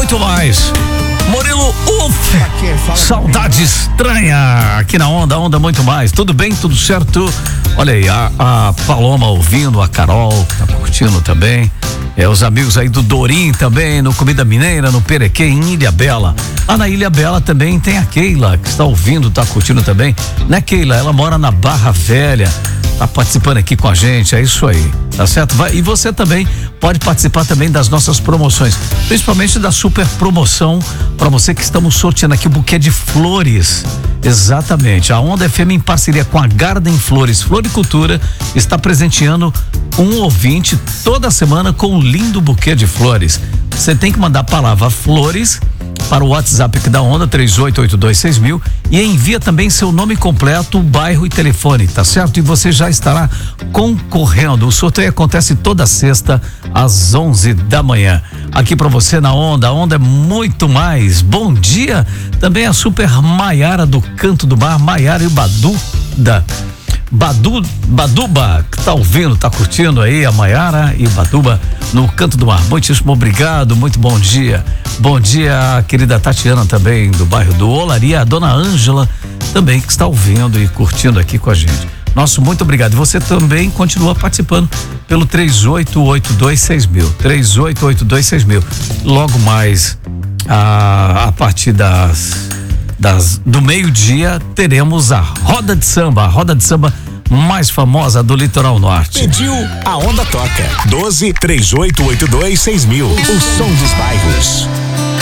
muito mais. Murilo, saudade estranha aqui na Onda muito mais. Tudo bem, tudo certo? Olha aí, a Paloma ouvindo, a Carol tá curtindo também. Os amigos aí do Dorim também, no Comida Mineira, no Perequê, em Ilhabela. Lá na Ilhabela também tem a Keila, que está ouvindo, tá curtindo também. Né, Keila? Ela mora na Barra Velha, tá participando aqui com a gente, é isso aí, tá certo? E você também pode participar também das nossas promoções, principalmente da super promoção para você que estamos sorteando aqui o buquê de flores. Exatamente, a Onda FM em parceria com a Garden Flores Floricultura está presenteando um ouvinte toda semana com um lindo buquê de flores. Você tem que mandar a palavra flores para o WhatsApp aqui da Onda 38826000 e envia também seu nome completo, bairro e telefone, tá certo? E você já estará concorrendo. O sorteio acontece toda sexta às 11 da manhã. Aqui para você na Onda, a Onda é muito mais. Bom dia também a Super Maiara do Canto do Mar, Maiara e o Baduba, que tá ouvindo, tá curtindo aí, a Maiara e o Baduba no Canto do Mar. Muitíssimo obrigado, muito bom dia. Bom dia, a querida Tatiana também, do bairro do Olaria, a dona Ângela também, que está ouvindo e curtindo aqui com a gente. Nosso muito obrigado. E você também continua participando pelo 38826000. 38826000. Logo mais, a partir do meio-dia, teremos a roda de samba mais famosa do Litoral Norte. Pediu, a Onda toca. 12 38826000. O som dos bairros.